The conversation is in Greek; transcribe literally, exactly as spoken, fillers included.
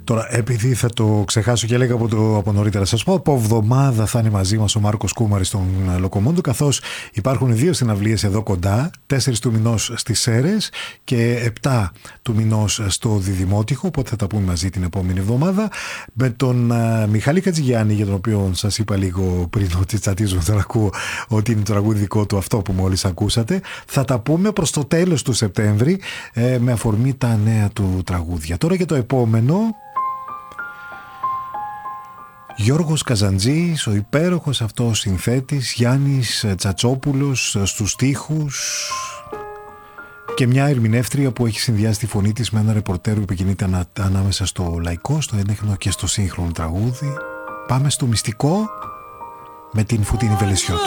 Τώρα, επειδή θα το ξεχάσω και έλεγα από, το, από νωρίτερα, σας πω, από εβδομάδα θα είναι μαζί μας ο Μάρκος Κούμαρης στον Λοκομόντο, καθώς υπάρχουν δύο συναυλίες εδώ κοντά, τέσσερις του μηνός στις Σέρρες και επτά του μηνός στο Διδημότυχο, οπότε θα τα πούμε μαζί την επόμενη εβδομάδα. Με τον uh, Μιχάλη Κατζηγιάννη, για τον οποίο σας είπα λίγο πριν ότι τσατίζουν, τώρα ακούω ότι είναι το τραγούδι δικό του αυτό που μόλις ακούσατε. Θα τα πούμε προς το τέλος του Σεπτέμβρη ε, με αφορμή τα νέα του τραγούδια. Τώρα για το επόμενο, Γιώργος Καζαντζής, ο υπέροχος αυτός συνθέτης, Γιάννης Τσατσόπουλος στους στίχους και μια ερμηνεύτρια που έχει συνδυάσει τη φωνή της με ένα ρεπορτέρ που επικοινείται ανα, ανάμεσα στο λαϊκό, στο ένεχνο και στο σύγχρονο τραγούδι. Πάμε στο μυστικό με την Φωτεινή Βελεσιώτου.